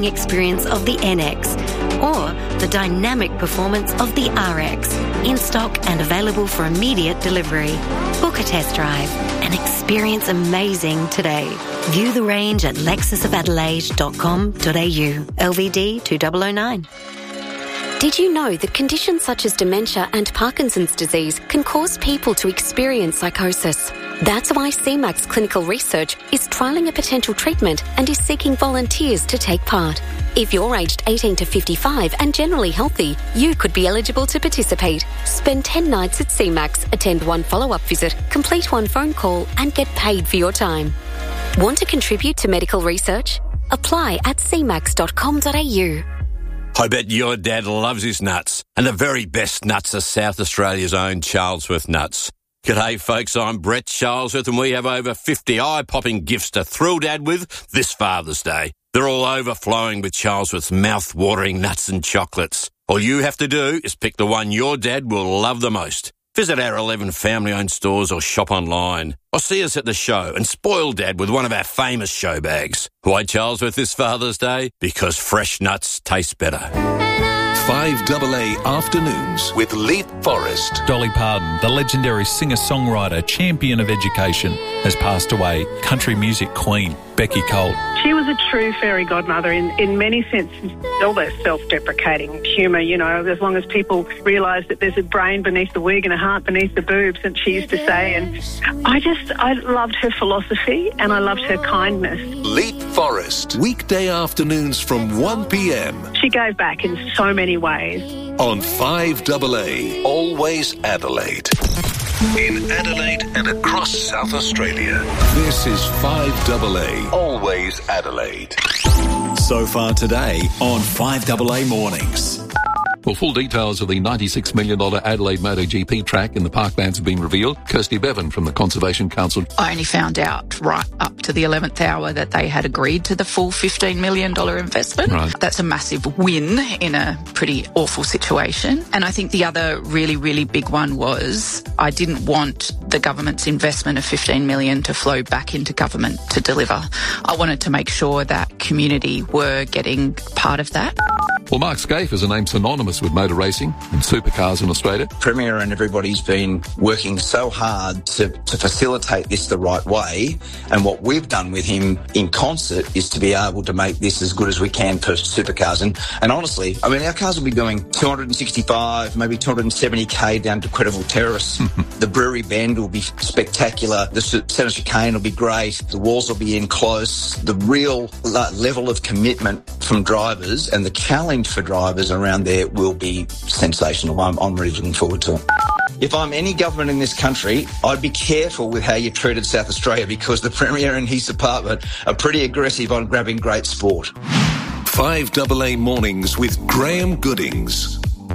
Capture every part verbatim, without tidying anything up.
experience of the N X or the dynamic performance of the R X. In stock and available for immediate delivery. Book a test drive and experience amazing today. View the range at lexus of adelaide dot com dot a u. L V D two thousand nine. Did you know that conditions such as dementia and Parkinson's disease can cause people to experience psychosis? That's why C MAX Clinical Research is trialling a potential treatment and is seeking volunteers to take part. If you're aged eighteen to fifty-five and generally healthy, you could be eligible to participate. Spend ten nights at C MAX, attend one follow-up visit, complete one phone call and get paid for your time. Want to contribute to medical research? Apply at c max dot com dot a u. I bet your dad loves his nuts. And the very best nuts are South Australia's own Charlesworth nuts. G'day folks, I'm Brett Charlesworth and we have over fifty eye-popping gifts to thrill Dad with this Father's Day. They're all overflowing with Charlesworth's mouth-watering nuts and chocolates. All you have to do is pick the one your dad will love the most. Visit our eleven family-owned stores or shop online. Or see us at the show and spoil Dad with one of our famous show bags. Why Charlesworth this Father's Day? Because fresh nuts taste better. five A A Afternoons with Leith Forrest. Dolly Parton, the legendary singer-songwriter, champion of education, has passed away. Country music queen, Becky Colt. She was a true fairy godmother in, in many senses. All their self-deprecating humour, you know, as long as people realise that there's a brain beneath the wig and a heart beneath the boobs, and she used to say. And I just, I loved her philosophy and I loved her kindness. Leith Forrest, weekday afternoons from one p m. She gave back in so many ways. On five A A, always Adelaide. In Adelaide and across South Australia, this is five A A, always Adelaide. So far today on five A A Mornings. Well, full details of the ninety-six million dollars Adelaide MotoGP track in the Parklands have been revealed. Kirsty Bevan from the Conservation Council. I only found out right up to the eleventh hour that they had agreed to the full fifteen million dollars investment. Right. That's a massive win in a pretty awful situation. And I think the other really, really big one was I didn't want the government's investment of fifteen million dollars to flow back into government to deliver. I wanted to make sure that community were getting part of that. Well, Mark Scaife is a name synonymous with motor racing and supercars in Australia. Premier and everybody's been working so hard to, to facilitate this the right way, and what we've done with him in concert is to be able to make this as good as we can for supercars. And, and honestly, I mean, our cars will be doing two hundred sixty-five, maybe two hundred seventy k down to Credible Terrace. The Brewery Bend will be spectacular. The Centre Chicane will be great. The walls will be in close. The real level of commitment from drivers and the challenge for drivers around there will be sensational. I'm, I'm really looking forward to it. If I'm any government in this country, I'd be careful with how you treated South Australia, because the Premier and his department are pretty aggressive on grabbing great sport. five A A Mornings with Graham Goodings.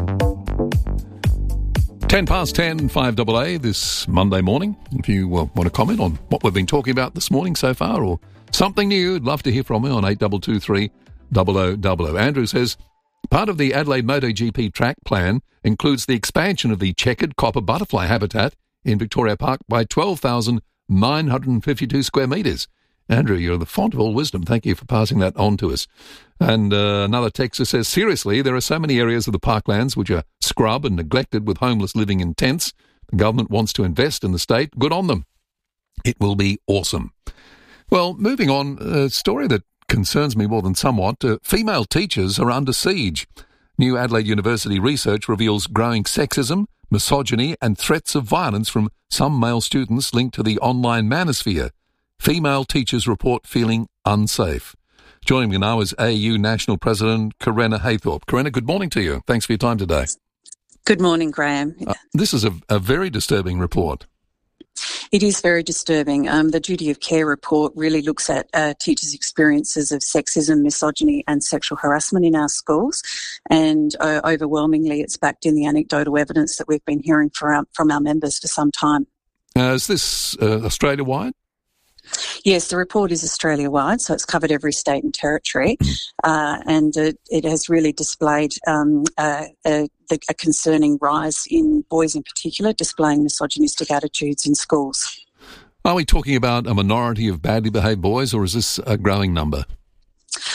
ten past ten, five A A this Monday morning. If you uh, want to comment on what we've been talking about this morning so far or something new, I'd love to hear from you on eight two two three, double oh double oh. Andrew says, part of the Adelaide MotoGP track plan includes the expansion of the checkered copper butterfly habitat in Victoria Park by twelve thousand nine hundred fifty-two square metres. Andrew, you're the font of all wisdom. Thank you for passing that on to us. And uh, another texter says, seriously, there are so many areas of the parklands which are scrub and neglected with homeless living in tents. The government wants to invest in the state. Good on them. It will be awesome. Well, moving on, a story that concerns me more than somewhat. Uh, female teachers are under siege. New Adelaide University research reveals growing sexism, misogyny and threats of violence from some male students linked to the online manosphere. Female teachers report feeling unsafe. Joining me now is A U National President Corinna Haythorpe. Corinna, good morning to you. Thanks for your time today. Good morning, Graham. Uh, this is a, a very disturbing report. It is very disturbing. Um, the Duty of Care report really looks at uh, teachers' experiences of sexism, misogyny and sexual harassment in our schools, and uh, overwhelmingly it's backed in the anecdotal evidence that we've been hearing for our, from our members for some time. Uh, is this uh, Australia-wide? Yes, the report is Australia-wide, so it's covered every state and territory, uh, and it, it has really displayed um, uh, a, a concerning rise in boys in particular displaying misogynistic attitudes in schools. Are we talking about a minority of badly behaved boys, or is this a growing number?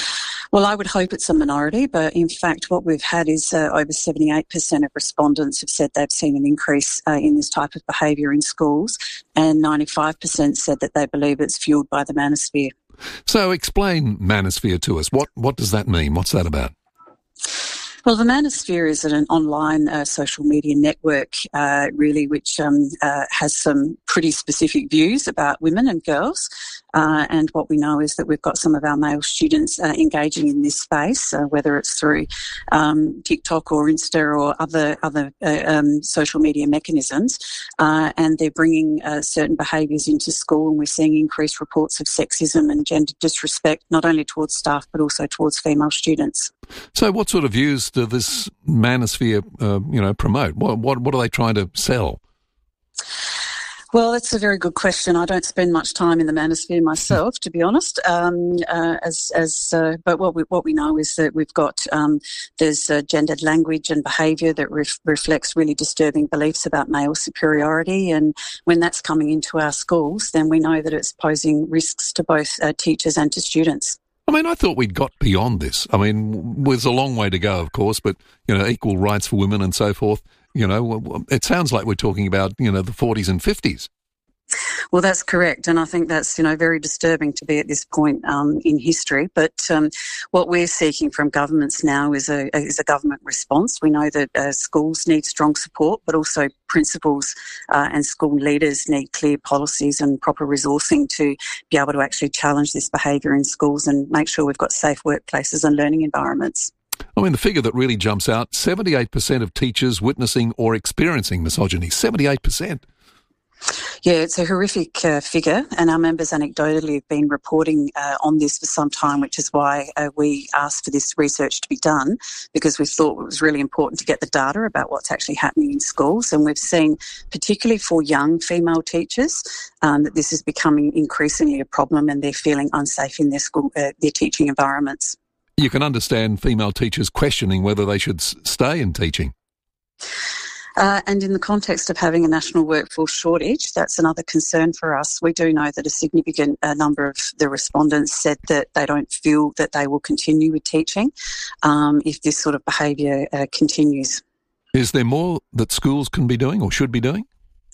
Well, I would hope it's a minority, but in fact what we've had is uh, over seventy-eight percent of respondents have said they've seen an increase uh, in this type of behaviour in schools, and ninety-five percent said that they believe it's fuelled by the manosphere. So explain manosphere to us. What, what does that mean? What's that about? Well, the manosphere is an online uh, social media network, uh, really, which um, uh, has some pretty specific views about women and girls. Uh, and what we know is that we've got some of our male students uh, engaging in this space, uh, whether it's through um, TikTok or Insta or other other uh, um, social media mechanisms, uh, and they're bringing uh, certain behaviours into school, and we're seeing increased reports of sexism and gender disrespect, not only towards staff but also towards female students. So, what sort of views does this manosphere, uh, you know, promote? What, what what are they trying to sell? Well, that's a very good question. I don't spend much time in the manosphere myself, to be honest. Um, uh, as as uh, but what we what we know is that we've got um, there's uh, gendered language and behaviour that ref- reflects really disturbing beliefs about male superiority, and when that's coming into our schools, then we know that it's posing risks to both uh, teachers and to students. I mean, I thought we'd got beyond this. I mean, there's a long way to go, of course, but, you know, equal rights for women and so forth. You know, it sounds like we're talking about, you know, the forties and fifties. Well, that's correct, and I think that's, you know, very disturbing to be at this point um, in history. But um, what we're seeking from governments now is a is a government response. We know that uh, schools need strong support, but also principals uh, and school leaders need clear policies and proper resourcing to be able to actually challenge this behaviour in schools and make sure we've got safe workplaces and learning environments. I mean, the figure that really jumps out, seventy-eight percent of teachers witnessing or experiencing misogyny, seventy-eight percent. Yeah, it's a horrific uh, figure, and our members anecdotally have been reporting uh, on this for some time, which is why uh, we asked for this research to be done, because we thought it was really important to get the data about what's actually happening in schools. And we've seen, particularly for young female teachers, um, that this is becoming increasingly a problem, and they're feeling unsafe in their school, uh, their teaching environments. You can understand female teachers questioning whether they should s- stay in teaching. Uh, and in the context of having a national workforce shortage, that's another concern for us. We do know that a significant uh, number of the respondents said that they don't feel that they will continue with teaching um, if this sort of behaviour uh, continues. Is there more that schools can be doing or should be doing?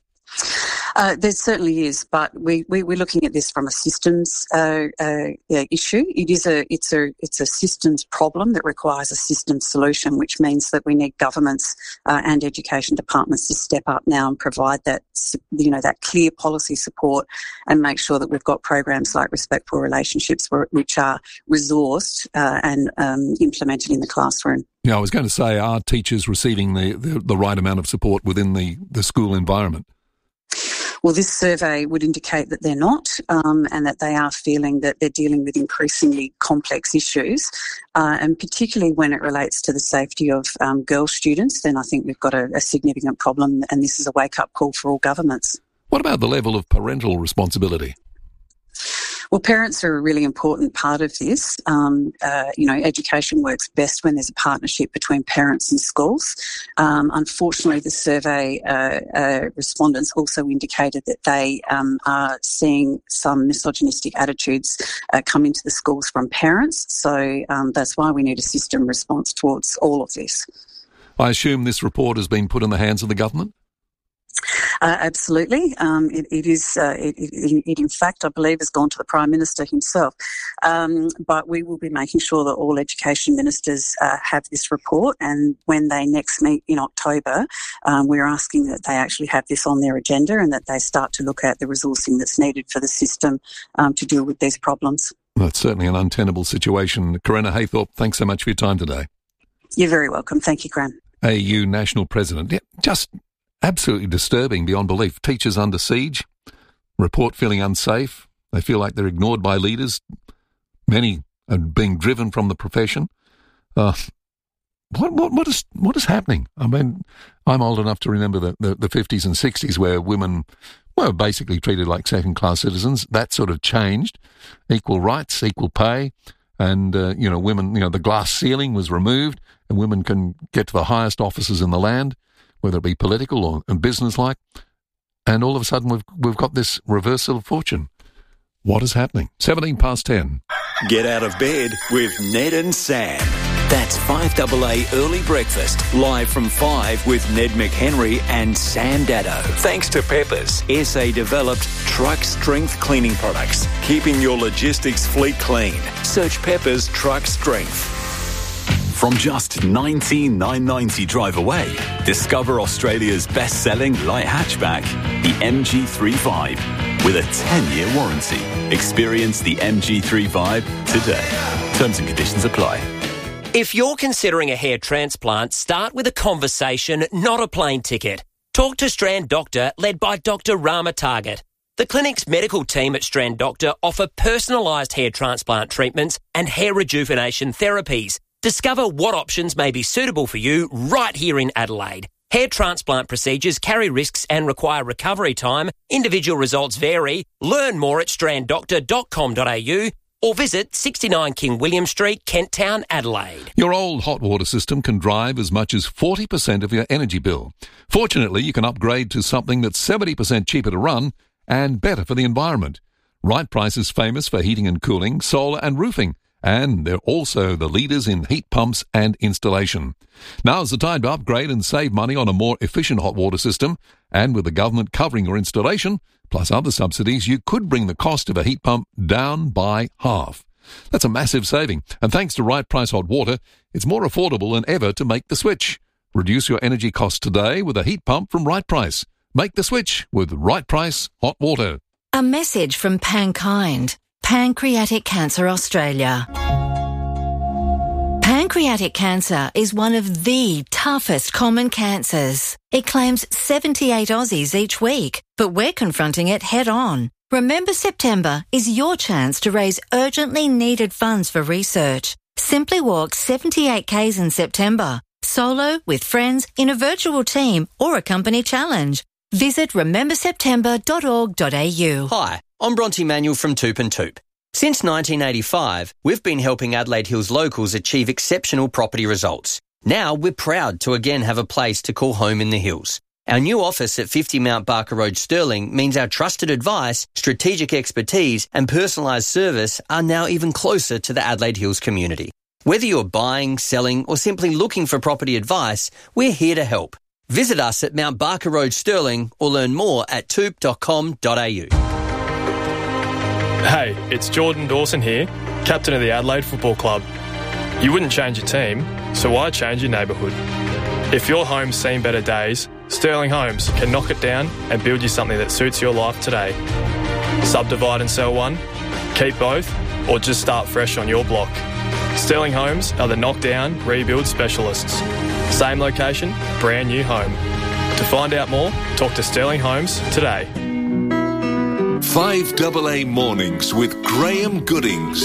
Uh, there certainly is, but we, we, we're looking at this from a systems uh, uh, issue. It is a it's a it's a systems problem that requires a systems solution, which means that we need governments uh, and education departments to step up now and provide that you know that clear policy support and make sure that we've got programs like Respectful Relationships, which are resourced uh, and um, implemented in the classroom. Yeah, I was going to say, are teachers receiving the, the, the right amount of support within the, the school environment? Well, this survey would indicate that they're not, um, and that they are feeling that they're dealing with increasingly complex issues, uh, and particularly when it relates to the safety of um, girl students, then I think we've got a, a significant problem, and this is a wake-up call for all governments. What about the level of parental responsibility? Well, parents are a really important part of this. Um, uh, you know, education works best when there's a partnership between parents and schools. Um, unfortunately, the survey uh, uh, respondents also indicated that they um, are seeing some misogynistic attitudes uh, come into the schools from parents. So um, that's why we need a system response towards all of this. I assume this report has been put in the hands of the government? Uh, absolutely. Um, it, it is, uh, it, it, it in fact, I believe, has gone to the Prime Minister himself. Um, but we will be making sure that all education ministers uh, have this report, and when they next meet in October, um, we're asking that they actually have this on their agenda and that they start to look at the resourcing that's needed for the system um, to deal with these problems. Well, it's certainly an untenable situation. Corinna Haythorpe, thanks so much for your time today. You're very welcome. Thank you, Graham. A U National President. Yeah, just absolutely disturbing beyond belief. Teachers under siege, report feeling unsafe. They feel like they're ignored by leaders. Many are being driven from the profession. Uh, what what what is what is happening? I mean, I'm old enough to remember the, the, the fifties and sixties where women were basically treated like second-class citizens. That sort of changed. Equal rights, equal pay, and uh, you know, women. You know, the glass ceiling was removed, and women can get to the highest offices in the land, whether it be political or business-like, and all of a sudden we've we've got this reversal of fortune. What is happening? seventeen past ten. Get out of bed with Ned and Sam. That's five double A Early Breakfast, live from five with Ned McHenry and Sam Daddo. Thanks to Peppers, S A-developed truck strength cleaning products, keeping your logistics fleet clean. Search Peppers Truck Strength. From just nineteen thousand nine hundred ninety drive away, discover Australia's best-selling light hatchback, the M G thirty-five, with a ten-year warranty. Experience the M G thirty-five today. Terms and conditions apply. If you're considering a hair transplant, start with a conversation, not a plane ticket. Talk to Strand Doctor, led by Doctor Rama Target. The clinic's medical team at Strand Doctor offer personalised hair transplant treatments and hair rejuvenation therapies. Discover what options may be suitable for you right here in Adelaide. Hair transplant procedures carry risks and require recovery time. Individual results vary. Learn more at strand doctor dot com dot a u or visit sixty-nine King William Street, Kent Town, Adelaide. Your old hot water system can drive as much as forty percent of your energy bill. Fortunately, you can upgrade to something that's seventy percent cheaper to run and better for the environment. Right Price is famous for heating and cooling, solar and roofing, and they're also the leaders in heat pumps and installation. Now's the time to upgrade and save money on a more efficient hot water system, and with the government covering your installation, plus other subsidies, you could bring the cost of a heat pump down by half. That's a massive saving, and thanks to Right Price Hot Water, it's more affordable than ever to make the switch. Reduce your energy costs today with a heat pump from Right Price. Make the switch with Right Price Hot Water. A message from Pankind, Pancreatic Cancer Australia. Pancreatic cancer is one of the toughest common cancers. It claims seventy-eight Aussies each week, but we're confronting it head on. Remember September is your chance to raise urgently needed funds for research. Simply walk seventy-eight kays in September, solo, with friends, in a virtual team or a company challenge. Visit remember september dot org dot a u. Hi, I'm Bronte Manuel from Toop and Toop. Since nineteen eighty-five, we've been helping Adelaide Hills locals achieve exceptional property results. Now we're proud to again have a place to call home in the hills. Our new office at fifty Mount Barker Road, Stirling, means our trusted advice, strategic expertise and personalised service are now even closer to the Adelaide Hills community. Whether you're buying, selling or simply looking for property advice, we're here to help. Visit us at Mount Barker Road, Stirling, or learn more at toop dot com dot a u. Hey, it's Jordan Dawson here, captain of the Adelaide Football Club. You wouldn't change your team, so why change your neighbourhood? If your home's seen better days, Sterling Homes can knock it down and build you something that suits your life today. Subdivide and sell one, keep both, or just start fresh on your block. Sterling Homes are the knockdown, rebuild specialists. Same location, brand new home. To find out more, talk to Sterling Homes today. five double A Mornings with Graham Goodings.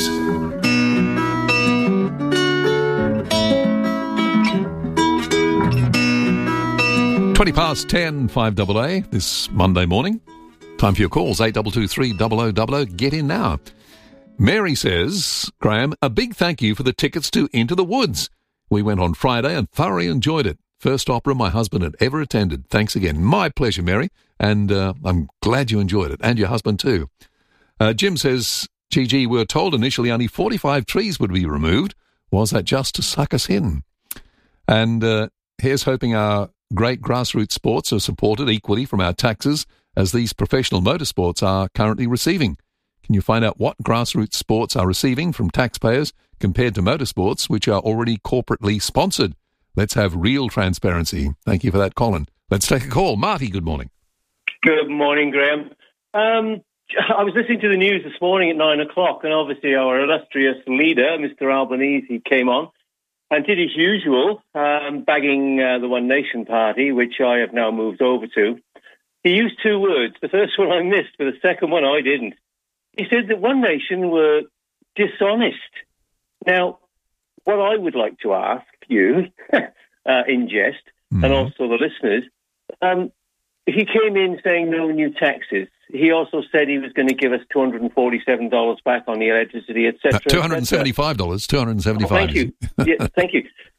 twenty past ten, five double A this Monday morning. Time for your calls, eight two two three double oh double oh. Get in now. Mary says, Graham, a big thank you for the tickets to Into the Woods. We went on Friday and thoroughly enjoyed it. First opera my husband had ever attended. Thanks again. My pleasure, Mary. And uh, I'm glad you enjoyed it. And your husband too. Uh, Jim says, G G, we were told initially only forty-five trees would be removed. Was that just to suck us in? And uh, here's hoping our great grassroots sports are supported equally from our taxes as these professional motorsports are currently receiving. Can you find out what grassroots sports are receiving from taxpayers compared to motorsports, which are already corporately sponsored? Let's have real transparency. Thank you for that, Colin. Let's take a call. Marty, good morning. Good morning, Graham. Um, I was listening to the news this morning at nine o'clock, and obviously our illustrious leader, Mister Albanese, came on and did his usual, um, bagging uh, the One Nation Party, which I have now moved over to. He used two words. The first one I missed, but the second one I didn't. He said that One Nation were dishonest. Now, what I would like to ask you, uh, in jest, mm-hmm. and also the listeners, um, he came in saying no new taxes. He also said he was going to give us two hundred forty-seven dollars back on the electricity, et cetera. Uh, two hundred seventy-five dollars. two hundred seventy-five dollars. Oh, thank you. yeah, thank you.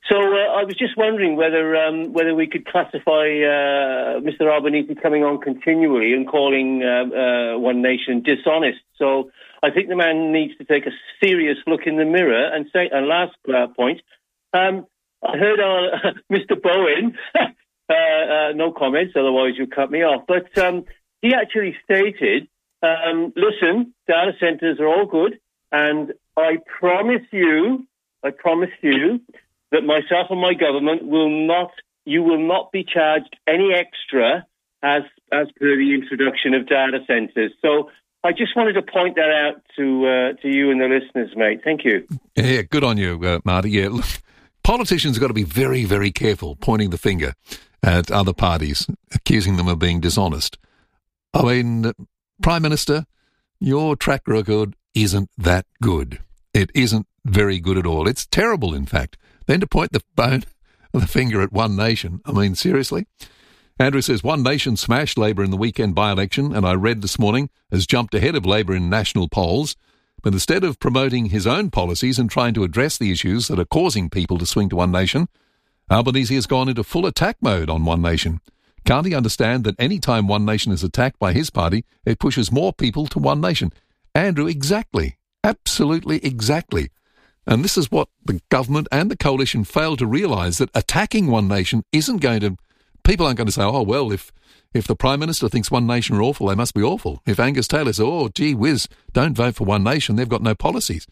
So uh, I was just wondering whether um, whether we could classify uh, Mister Albanese coming on continually and calling uh, uh, One Nation dishonest. So I think the man needs to take a serious look in the mirror and say, and last uh, point, um, I heard uh, Mister Bowen, uh, uh, no comments, otherwise you'll cut me off, but um, he actually stated, um, listen, data centres are all good, and I promise you, I promise you, that myself and my government will not, you will not be charged any extra as as per the introduction of data centres. So I just wanted to point that out to uh, to you and the listeners, mate. Thank you. Yeah, good on you, uh, Marty. Yeah, look, politicians have got to be very, very careful pointing the finger at other parties, accusing them of being dishonest. I mean, Prime Minister, your track record isn't that good. It isn't very good at all. It's terrible, in fact. Then to point the bone of the finger at One Nation, I mean, seriously? Andrew says, One Nation smashed Labor in the weekend by-election, and I read this morning has jumped ahead of Labor in national polls. But instead of promoting his own policies and trying to address the issues that are causing people to swing to One Nation, Albanese has gone into full attack mode on One Nation. Can't he understand that any time One Nation is attacked by his party, it pushes more people to One Nation? Andrew, exactly. Absolutely exactly. And this is what the government and the coalition failed to realise, that attacking One Nation isn't going to... People aren't going to say, oh, well, if if the Prime Minister thinks One Nation are awful, they must be awful. If Angus Taylor says, oh, gee whiz, don't vote for One Nation, they've got no policies.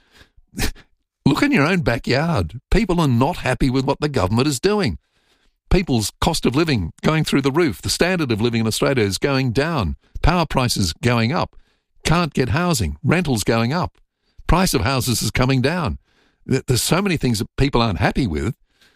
Look in your own backyard. People are not happy with what the government is doing. People's cost of living going through the roof. The standard of living in Australia is going down. Power prices going up. Can't get housing. Rentals going up. Price of houses is coming down. There's so many things that people aren't happy with.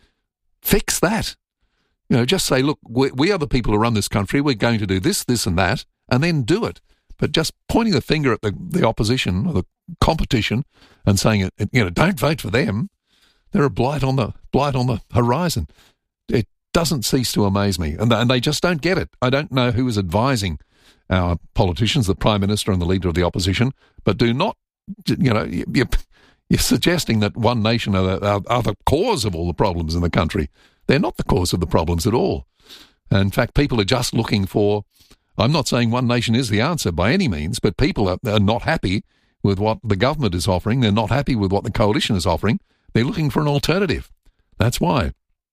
Fix that. You know, just say, look, we, we are the people who run this country. We're going to do this, this and that, and then do it. But just pointing the finger at the, the opposition or the competition and saying, you know, don't vote for them. They're a blight on the blight on the horizon. It doesn't cease to amaze me. And, and they just don't get it. I don't know who is advising our politicians, the Prime Minister and the Leader of the Opposition, but do not, you know, you, you You're suggesting that One Nation are, are, are the cause of all the problems in the country. They're not the cause of the problems at all. In fact, people are just looking for... I'm not saying One Nation is the answer by any means, but people are, are not happy with what the government is offering. They're not happy with what the coalition is offering. They're looking for an alternative. That's why.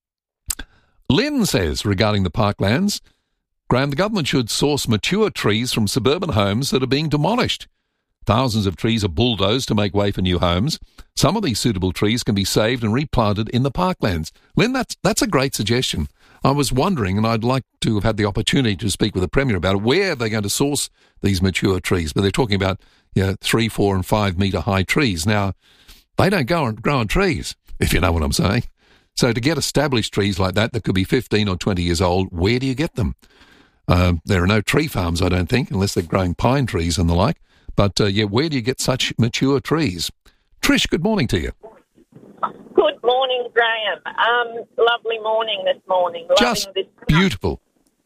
Lynn says, regarding the parklands, Graham, the government should source mature trees from suburban homes that are being demolished. Thousands of trees are bulldozed to make way for new homes. Some of these suitable trees can be saved and replanted in the parklands. Lynn, that's, that's a great suggestion. I was wondering, and I'd like to have had the opportunity to speak with the Premier about it, where they're going to source these mature trees. But they're talking about, you know, three, four and five metre high trees. Now, they don't go on, grow on trees, if you know what I'm saying. So to get established trees like that, that could be fifteen or twenty years old, where do you get them? Uh, there are no tree farms, I don't think, unless they're growing pine trees and the like. But, uh, yeah, where do you get such mature trees? Trish, good morning to you. Good morning, Graham. Um, lovely morning this morning. Just Loving this beautiful.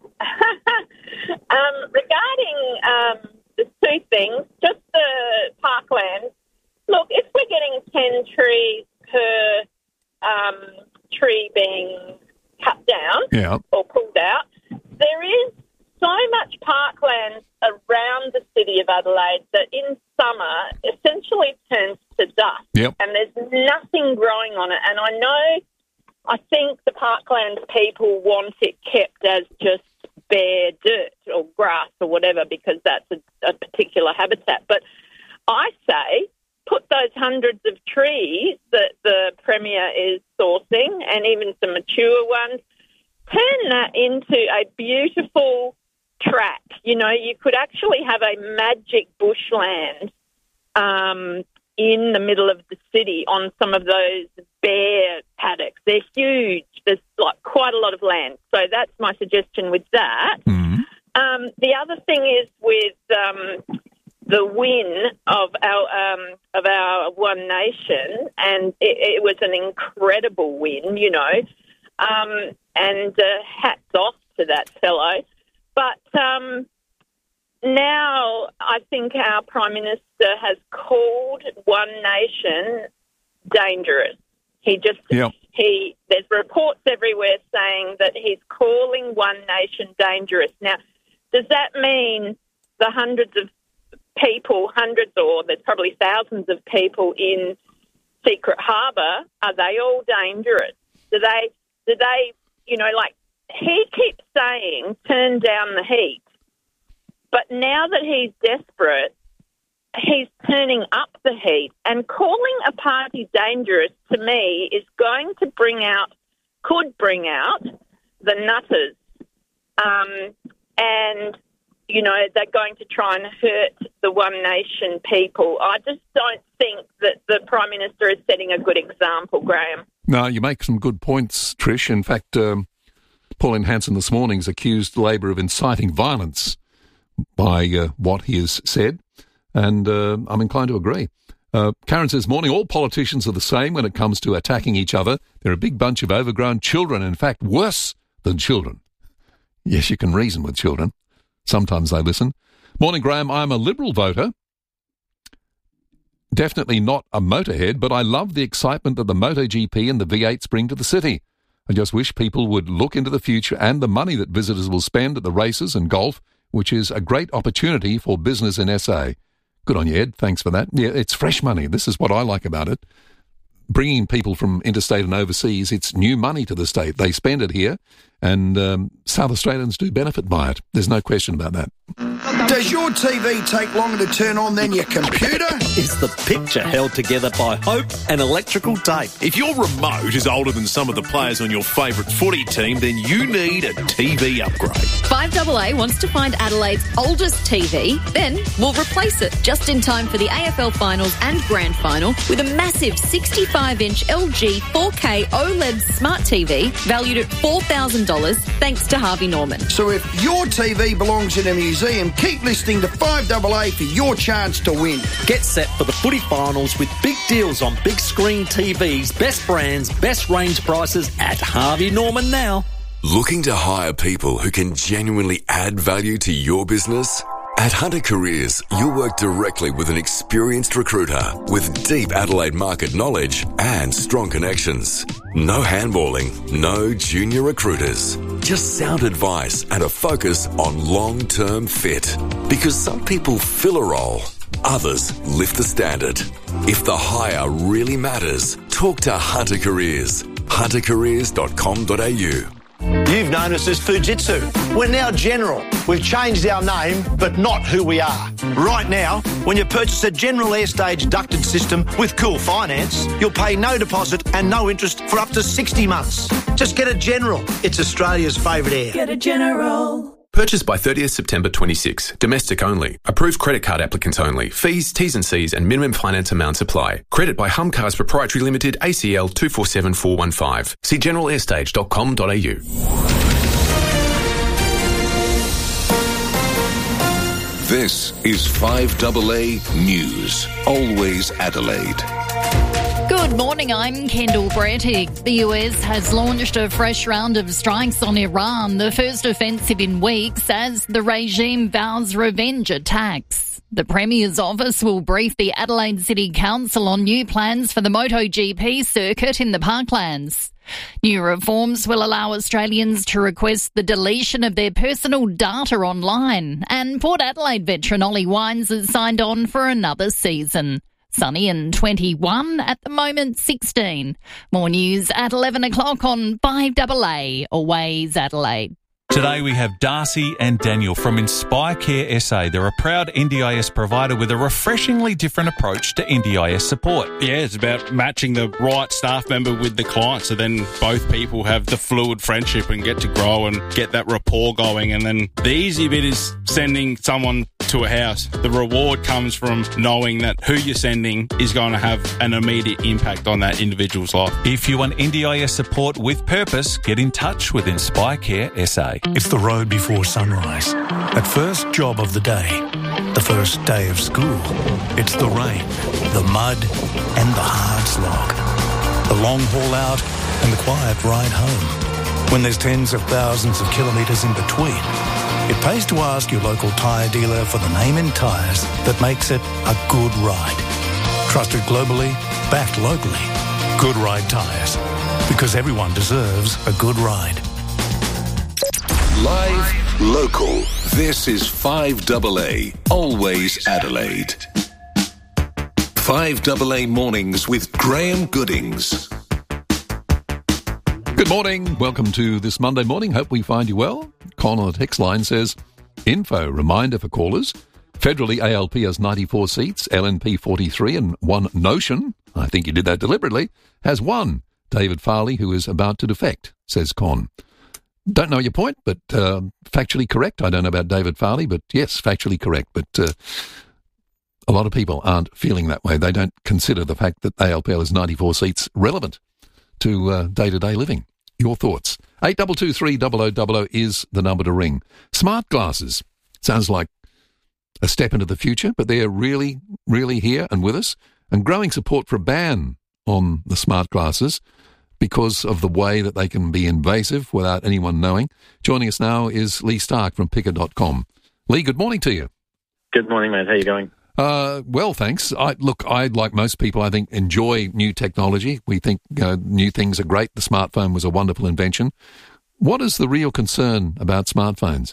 um, regarding um, the two things, just the parklands, look, if we're getting ten trees per um, tree being cut down yeah. or pulled out, there is so much parkland around the city of Adelaide that in summer essentially turns to dust. Yep. And there's nothing growing on it. And I know, I think the parklands people want it kept as just bare dirt or grass or whatever because that's a, a particular habitat. But I say put those hundreds of trees that the Premier is sourcing and even some mature ones, turn that into a beautiful track. You know, you could actually have a magic bushland um, in the middle of the city on some of those bare paddocks. They're huge. There's like quite a lot of land. So that's my suggestion with that. Mm-hmm. Um, the other thing is with um, the win of our um, of our One Nation, and it, it was an incredible win, you know, um, and uh, hats off to that fellow. But um, now I think our Prime Minister has called One Nation dangerous. He just yep. he there's reports everywhere saying that he's calling One Nation dangerous. Now, does that mean the hundreds of people, hundreds or there's probably thousands of people in Secret Harbour, are they all dangerous? Do they, do they, you know, like he keeps saying turn down the heat, but now that he's desperate, he's turning up the heat, and calling a party dangerous to me is going to bring out, could bring out the nutters. Um, and, you know, they're going to try and hurt the One Nation people. I just don't think that the Prime Minister is setting a good example, Graham. No, you make some good points, Trish. In fact, um, Pauline Hanson this morning has accused Labor of inciting violence by uh, what he has said. And uh, I'm inclined to agree. Uh, Karen says, morning, all politicians are the same when it comes to attacking each other. They're a big bunch of overgrown children, in fact, worse than children. Yes, you can reason with children. Sometimes they listen. Morning, Graham. I'm a Liberal voter. Definitely not a motorhead, but I love the excitement that the MotoGP and the V eights bring to the city. I just wish people would look into the future and the money that visitors will spend at the races and golf, which is a great opportunity for business in S A. Good on you, Ed. Thanks for that. Yeah, it's fresh money. This is what I like about it. Bringing people from interstate and overseas, it's new money to the state. They spend it here, and um, South Australians do benefit by it. There's no question about that. Does your T V take longer to turn on than your computer? Is the picture held together by hope and electrical tape? If your remote is older than some of the players on your favourite footy team, then you need a T V upgrade. five A A wants to find Adelaide's oldest T V, then we'll replace it just in time for the A F L Finals and Grand Final with a massive sixty-five inch L G four K OLED smart T V valued at four thousand dollars thanks to Harvey Norman. So if your T V belongs in a museum, keep listening to five A A for your chance to win. Get set for the footy finals with big deals on big screen T Vs, best brands, best range prices at Harvey Norman now. Looking to hire people who can genuinely add value to your business? At Hunter Careers, you'll work directly with an experienced recruiter with deep Adelaide market knowledge and strong connections. No handballing, no junior recruiters. Just sound advice and a focus on long-term fit. Because some people fill a role, others lift the standard. If the hire really matters, talk to Hunter Careers. hunter careers dot com dot a u. You've known us as Fujitsu. We're now General. We've changed our name, but not who we are. Right now, when you purchase a General Airstage ducted system with Cool Finance, you'll pay no deposit and no interest for up to sixty months. Just get a General. It's Australia's favourite air. Get a General. Purchase by thirtieth September twenty-six. Domestic only. Approved credit card applicants only. Fees, T's and C's and minimum finance amounts apply. Credit by Hum Cars Proprietary Limited, A C L two four seven four one five. See general airstage dot com dot a u. This is five A A News. Always Adelaide. Good morning, I'm Kendall Brettig. The U S has launched a fresh round of strikes on Iran, the first offensive in weeks, as the regime vows revenge attacks. The Premier's office will brief the Adelaide City Council on new plans for the MotoGP circuit in the Parklands. New reforms will allow Australians to request the deletion of their personal data online, and Port Adelaide veteran Ollie Wines has signed on for another season. Sunny and twenty-one, at the moment sixteen. More news at eleven o'clock on five A A, Always Adelaide. Today we have Darcy and Daniel from Inspire Care S A. They're a proud N D I S provider with a refreshingly different approach to N D I S support. Yeah, it's about matching the right staff member with the client, so then both people have the fluid friendship and get to grow and get that rapport going. And then the easy bit is sending someone to a house. The reward comes from knowing that who you're sending is going to have an immediate impact on that individual's life. If you want N D I S support with purpose, get in touch with Inspire Care S A. It's the road before sunrise. That first job of the day. The first day of school. It's the rain, the mud, and the hard slog. The long haul out and the quiet ride home. When there's tens of thousands of kilometres in between, it pays to ask your local tyre dealer for the name in tyres that makes it a good ride. Trusted globally, backed locally. Good Ride Tyres. Because everyone deserves a good ride. Live, local. This is five double A, always Adelaide. five double A Mornings with Graham Goodings. Good morning. Welcome to this Monday morning. Hope we find you well. Con on the text line says, info, reminder for callers. Federally, A L P has ninety-four seats, L N P forty-three, and one Notion, I think you did that deliberately, has one. David Farley, who is about to defect, says Con. Don't know your point, but uh, factually correct. I don't know about David Farley, but yes, factually correct. But uh, a lot of people aren't feeling that way. They don't consider the fact that A L P L has ninety-four seats relevant to uh, day-to-day living. Your thoughts? eight two two three zero zero zero zero is the number to ring. Smart glasses. Sounds like a step into the future, but they're really, really here and with us. And growing support for a ban on the smart glasses because of the way that they can be invasive without anyone knowing. Joining us now is Lee Stark from picker dot com. Lee, good morning to you. Good morning, mate. How are you going? Uh, well, thanks. I, look, I, like most people, I think, enjoy new technology. We think uh, new things are great. The smartphone was a wonderful invention. What is the real concern about smartphones?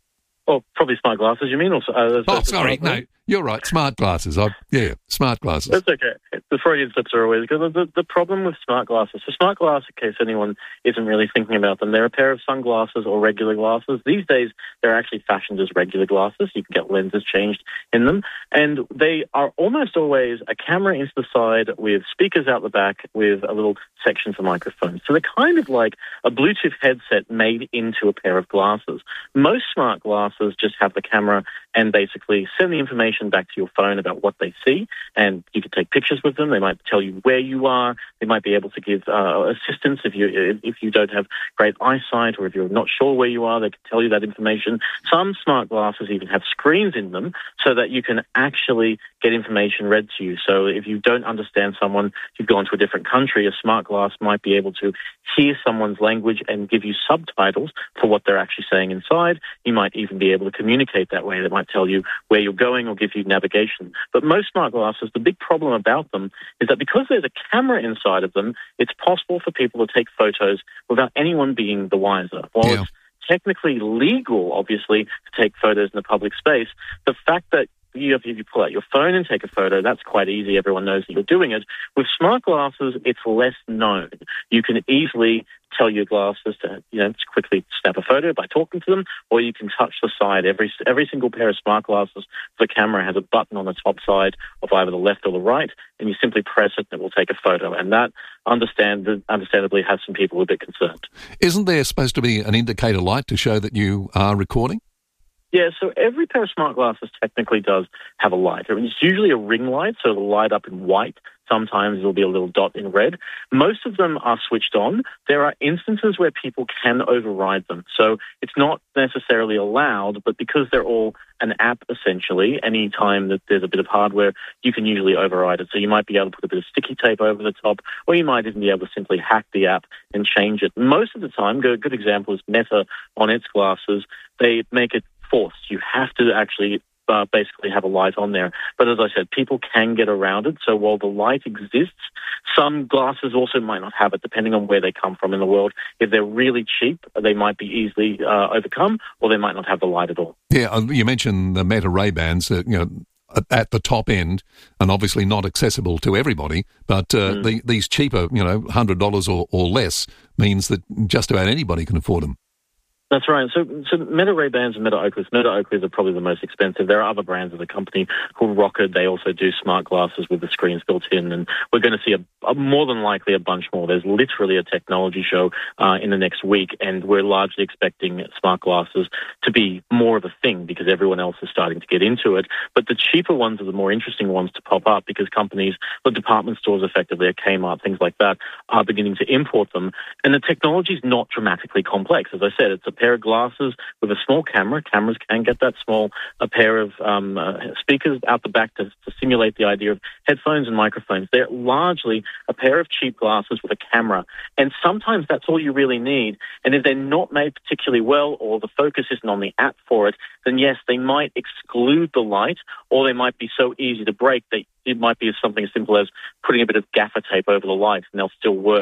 Oh, probably smart glasses, you mean? Or, uh, oh, sorry. No, you're right. Smart glasses. I, yeah, smart glasses. That's okay. The Freudian slips are always good. The, the problem with smart glasses, so smart glasses, in case anyone isn't really thinking about them, they're a pair of sunglasses or regular glasses. These days, they're actually fashioned as regular glasses. You can get lenses changed in them. And they are almost always a camera into the side with speakers out the back with a little section for microphones. So they're kind of like a Bluetooth headset made into a pair of glasses. Most smart glasses just have the camera and basically send the information back to your phone about what they see, and you can take pictures with them. They might tell you where you are. They might be able to give uh, assistance if you if you don't have great eyesight or if you're not sure where you are. They can tell you that information. Some smart glasses even have screens in them so that you can actually get information read to you. So if you don't understand someone, you've gone to a different country, a smart glass might be able to hear someone's language and give you subtitles for what they're actually saying inside. You might even be able to communicate that way. They might tell you where you're going or give you navigation. But most smart glasses, the big problem about them is that because there's a camera inside of them, it's possible for people to take photos without anyone being the wiser. While yeah. it's technically legal, obviously, to take photos in the public space, the fact that You have, if you pull out your phone and take a photo, that's quite easy. Everyone knows that you're doing it. With smart glasses, it's less known. You can easily tell your glasses to, you know, to quickly snap a photo by talking to them, or you can touch the side. Every every single pair of smart glasses, the camera has a button on the top side of either the left or the right, and you simply press it and it will take a photo. And that, understand, understandably, has some people a bit concerned. Isn't there supposed to be an indicator light to show that you are recording? Yeah, so every pair of smart glasses technically does have a light. It's usually a ring light, so it'll light up in white. Sometimes there'll be a little dot in red. Most of them are switched on. There are instances where people can override them. So it's not necessarily allowed, but because they're all an app, essentially, any time that there's a bit of hardware, you can usually override it. So you might be able to put a bit of sticky tape over the top, or you might even be able to simply hack the app and change it. Most of the time, a good example is Meta on its glasses. They make it forced. You have to actually uh, basically have a light on there. But as I said, people can get around it. So while the light exists, some glasses also might not have it, depending on where they come from in the world. If they're really cheap, they might be easily uh, overcome, or they might not have the light at all. Yeah, you mentioned the Meta Ray-Bans, uh, you know, at the top end, and obviously not accessible to everybody, but uh, mm. the, these cheaper, you know, one hundred dollars or, or less means that just about anybody can afford them. That's right. So, so Meta Ray-Bans and Meta Oakleys. Meta Oakleys are probably the most expensive. There are other brands of the company called Rocket. They also do smart glasses with the screens built in, and we're going to see a, a more than likely a bunch more. There's literally a technology show uh, in the next week, and we're largely expecting smart glasses to be more of a thing because everyone else is starting to get into it. But the cheaper ones are the more interesting ones to pop up because companies, the department stores effectively, at Kmart, things like that, are beginning to import them. And the technology is not dramatically complex. As I said, it's a pair of glasses with a small camera. Cameras can get that small. A pair of um, uh, speakers out the back to, to simulate the idea of headphones and microphones. They're largely a pair of cheap glasses with a camera. And sometimes that's all you really need. And if they're not made particularly well or the focus isn't on the app for it, then yes, they might exclude the light, or they might be so easy to break that it might be something as simple as putting a bit of gaffer tape over the light and they'll still work.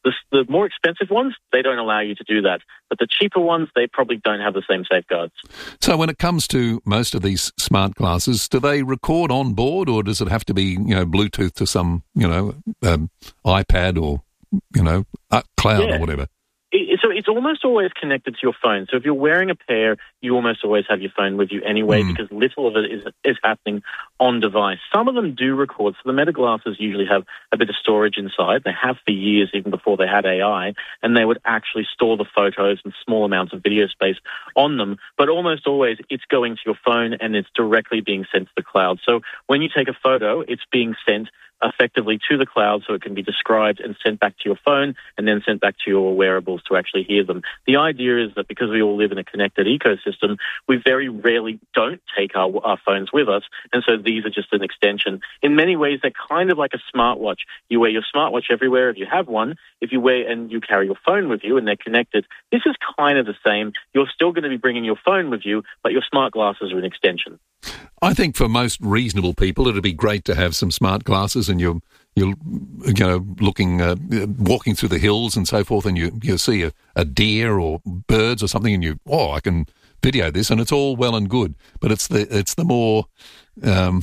The, the more expensive ones, they don't allow you to do that. But the cheaper ones, they probably don't have the same safeguards. So when it comes to most of these smart glasses, do they record on board, or does it have to be, you know, Bluetooth to some, you know, um, iPad or, you know, uh, cloud Yeah. or whatever? It, so it's almost always connected to your phone. So if you're wearing a pair, you almost always have your phone with you anyway, Mm. because little of it is is happening on device. Some of them do record. So the Meta glasses usually have a bit of storage inside. They have for years, even before they had A I, and they would actually store the photos and small amounts of video space on them. But almost always, it's going to your phone and it's directly being sent to the cloud. So when you take a photo, it's being sent effectively to the cloud so it can be described and sent back to your phone and then sent back to your wearables to actually hear them. The idea is that because we all live in a connected ecosystem, we very rarely don't take our, our phones with us, and so these are just an extension. In many ways, they're kind of like a smartwatch. You wear your smartwatch everywhere if you have one. If you wear and you carry your phone with you and they're connected, this is kind of the same. You're still going to be bringing your phone with you, but your smart glasses are an extension. I think for most reasonable people, it'd be great to have some smart glasses, and you're you're you know looking uh, walking through the hills and so forth, and you you see a, a deer or birds or something, and you oh I can video this, and it's all well and good. But it's the it's the more um,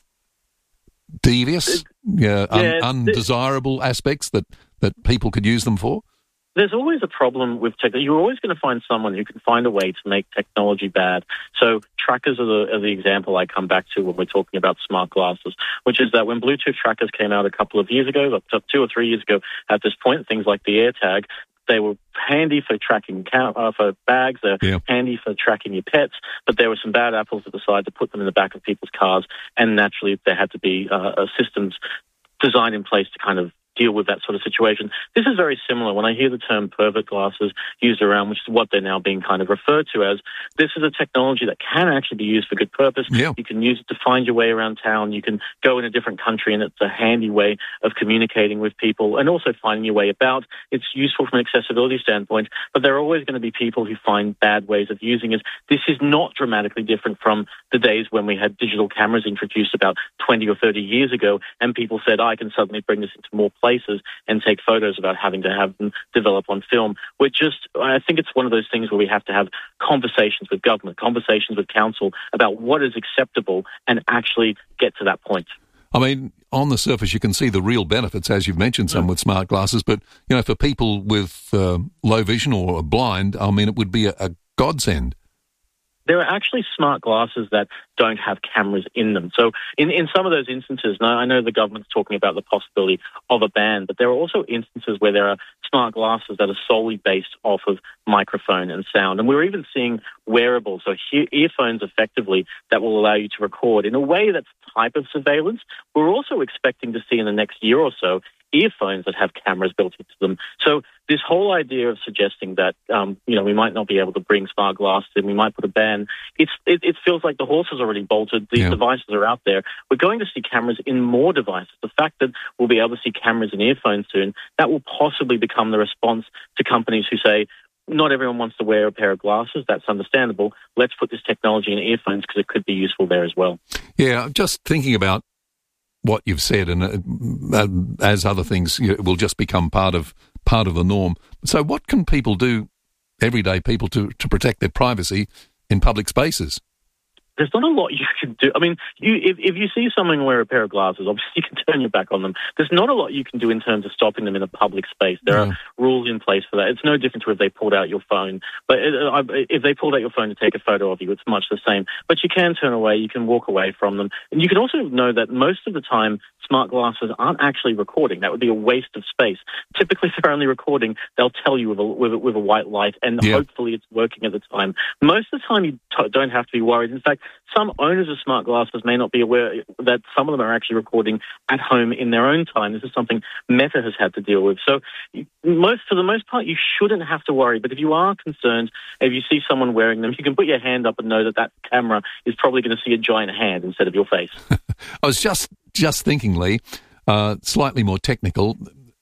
devious, yeah, un, yeah, undesirable aspects that, that people could use them for. There's always a problem with tech. You're always going to find someone who can find a way to make technology bad. So trackers are the, are the example I come back to when we're talking about smart glasses, which is that when Bluetooth trackers came out a couple of years ago, two or three years ago at this point, things like the AirTag, they were handy for tracking uh, for bags. They're yeah. handy for tracking your pets. But there were some bad apples that decided to put them in the back of people's cars, and naturally there had to be uh, systems designed in place to kind of deal with that sort of situation. This is very similar. When I hear the term pervert glasses used around, which is what they're now being kind of referred to as, this is a technology that can actually be used for good purpose. Yeah. You can use it to find your way around town. You can go in a different country, and it's a handy way of communicating with people and also finding your way about. It's useful from an accessibility standpoint, but there are always going to be people who find bad ways of using it. This is not dramatically different from the days when we had digital cameras introduced about twenty or thirty years ago, and people said, I can suddenly bring this into more places and take photos without having to have them develop on film. We're just, I think it's one of those things where we have to have conversations with government, conversations with council about what is acceptable and actually get to that point. I mean, on the surface, you can see the real benefits, as you've mentioned, some with smart glasses. But, you know, for people with uh, low vision or blind, I mean, it would be a, a godsend. There are actually smart glasses that don't have cameras in them. So in, in some of those instances, now I know the government's talking about the possibility of a ban, but there are also instances where there are smart glasses that are solely based off of microphone and sound. And we're even seeing wearables, so he- earphones effectively, that will allow you to record in a way that's a type of surveillance. We're also expecting to see in the next year or so earphones that have cameras built into them. So this whole idea of suggesting that, um, you know, we might not be able to bring smart glasses in, we might put a ban, it's, it, it feels like the horse has already bolted. These yeah. devices are out there. We're going to see cameras in more devices. The fact that we'll be able to see cameras in earphones soon, that will possibly become the response to companies who say, not everyone wants to wear a pair of glasses. That's understandable. Let's put this technology in earphones because it could be useful there as well. Yeah, just thinking about what you've said, and uh, as other things, you know, it will just become part of part of the norm. So what can people do, everyday people, to, to protect their privacy in public spaces? There's not a lot you can do. I mean, you, if, if you see someone wear a pair of glasses, obviously you can turn your back on them. There's not a lot you can do in terms of stopping them in a public space. There Yeah. are rules in place for that. It's no different to if they pulled out your phone. But uh, if they pulled out your phone to take a photo of you, it's much the same. But you can turn away. You can walk away from them. And you can also know that most of the time, smart glasses aren't actually recording. That would be a waste of space. Typically, if they're only recording, they'll tell you with a, with a, with a white light, and Yeah. hopefully it's working at the time. Most of the time, you t- don't have to be worried. In fact, some owners of smart glasses may not be aware that some of them are actually recording at home in their own time. This is something Meta has had to deal with. So most, for the most part, you shouldn't have to worry. But if you are concerned, if you see someone wearing them, you can put your hand up and know that that camera is probably going to see a giant hand instead of your face. I was just just thinking, Lee, uh, slightly more technical.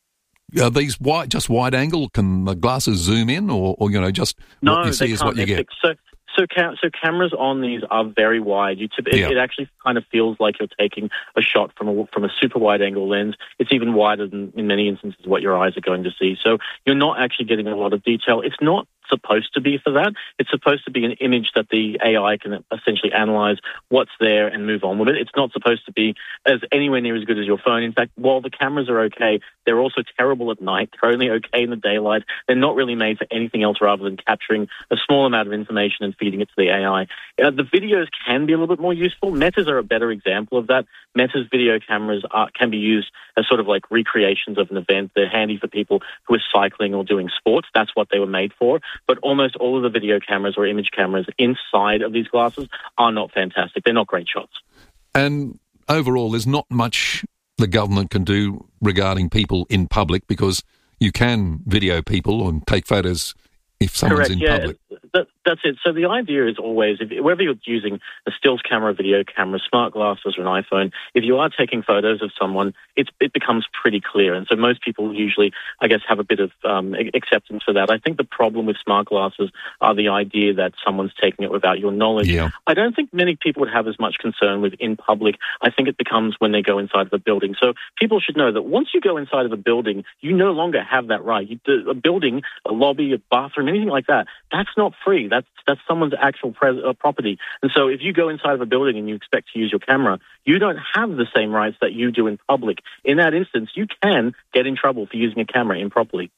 Are these wide, just wide angle? Can the glasses zoom in, or, or you know, just No, what you see they is can't. what you They're get? fixed. So, So, cam- so cameras on these are very wide. You tip- it, Yeah. it actually kind of feels like you're taking a shot from a from a super wide angle lens. It's even wider than in many instances what your eyes are going to see. So you're not actually getting a lot of detail. It's not supposed to be for that. It's supposed to be an image that the A I can essentially analyze what's there and move on with it. It's not supposed to be as anywhere near as good as your phone. In fact, while the cameras are okay, they're also terrible at night. They're only okay in the daylight. They're not really made for anything else rather than capturing a small amount of information and feeding it to the A I. Uh, the videos can be a little bit more useful. Metas are a better example of that. Meta's video cameras are, can be used as sort of like recreations of an event. They're handy for people who are cycling or doing sports. That's what they were made for. But almost all of the video cameras or image cameras inside of these glasses are not fantastic. They're not great shots. And overall, there's not much the government can do regarding people in public, because you can video people and take photos if someone's Correct, in yeah. public. That, that's it. So the idea is always, if, whether you're using a stills camera, video camera, smart glasses, or an iPhone, if you are taking photos of someone, it's, it becomes pretty clear. And so most people usually, I guess, have a bit of um, acceptance for that. I think the problem with smart glasses are the idea that someone's taking it without your knowledge. Yeah. I don't think many people would have as much concern with in public. I think it becomes when they go inside of a building. So people should know that once you go inside of a building, you no longer have that right. You, a building, a lobby, a bathroom, anything like that, that's not free. That's that's someone's actual pres- uh, property. And so if you go inside of a building and you expect to use your camera, you don't have the same rights that you do in public. In that instance, you can get in trouble for using a camera improperly.